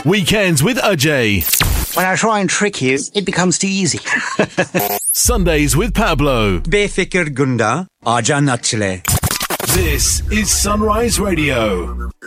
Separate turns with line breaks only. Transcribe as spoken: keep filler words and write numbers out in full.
Weekends with Ajay.
When I try and trick you, it becomes too easy.
Sundays with Pablo.
Befikir Gunda, Aja Nachle.
This is Sunrise Radio.